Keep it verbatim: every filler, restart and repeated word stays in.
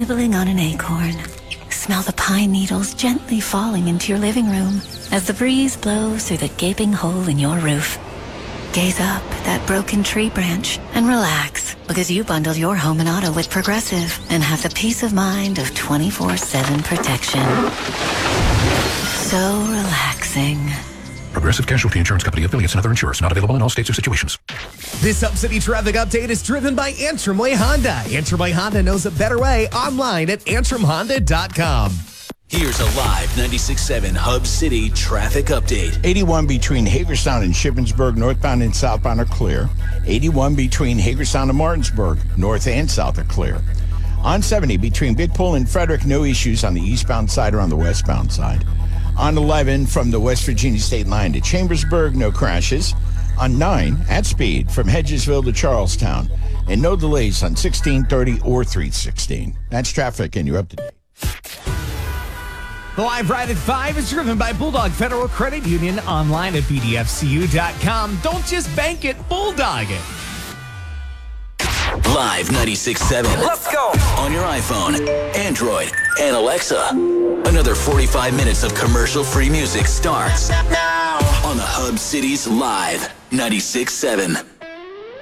nibbling on an acorn. Smell the pine needles gently falling into your living room as the breeze blows through the gaping hole in your roof. Gaze up at that broken tree branch and relax because you bundled your home and auto with Progressive and have the peace of mind of twenty-four seven protection. So relaxing. Progressive Casualty Insurance Company, affiliates, and other insurers. Not available in all states or situations. This Hub City traffic update is driven by Antrim Way Honda. Antrim Way Honda knows a better way. Online at antrim honda dot com. Here's a live ninety-six point seven Hub City traffic update. eighty-one between Hagerstown and Shippensburg, northbound and southbound are clear. eighty-one between Hagerstown and Martinsburg, north and south are clear. On seventy between Big Pool and Frederick, no issues on the eastbound side or on the westbound side. On eleven from the West Virginia state line to Chambersburg, no crashes. On nine at speed from Hedgesville to Charlestown. And no delays on sixteen thirty or three sixteen. That's traffic, and you're up to date. The Live Ride at five is driven by Bulldog Federal Credit Union, online at b d f c u dot com. Don't just bank it, bulldog it. Live ninety-six point seven. Let's go. On your iPhone, Android, and Alexa. Another forty-five minutes of commercial-free music starts now on the Hub City's Live ninety-six point seven.